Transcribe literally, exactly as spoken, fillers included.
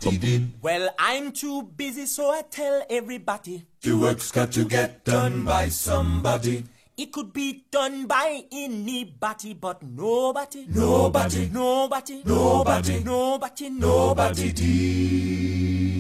din. Well, I'm too busy, so I tell everybody. The work's got to get done by somebody. It could be done by anybody, but nobody, Nobody, nobody, nobody, nobody, nobody nobody did.